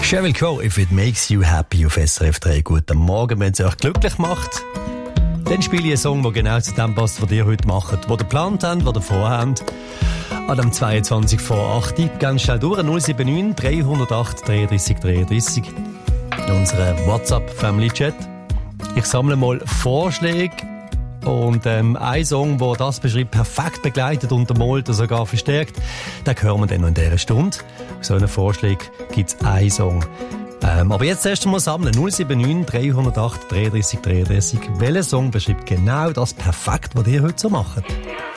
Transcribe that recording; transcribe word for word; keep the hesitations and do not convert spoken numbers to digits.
Sheryl Crow, If It Makes You Happy auf S R F drei. Guten Morgen, wenn es euch glücklich macht. Dann spiele ich einen Song, der genau zu dem passt, was ihr heute macht. Was ihr geplant habt, was ihr vorhabt. An dem zweiundzwanzig vor acht. Ganz schnell durch. null sieben neun, drei null acht, dreiunddreißig dreiunddreißig. In unserem WhatsApp-Family-Chat. Ich sammle mal Vorschläge. Und ähm, ein Song, der das beschreibt, perfekt begleitet, untermalt oder sogar verstärkt, den hören wir dann noch in dieser Stunde. Auf so einen Vorschlag gibt es einen Song. Ähm, aber jetzt erst einmal sammeln. null sieben neun, drei null acht, dreiunddreißig dreiunddreißig. Welcher Song beschreibt genau das perfekt, was ihr heute so macht?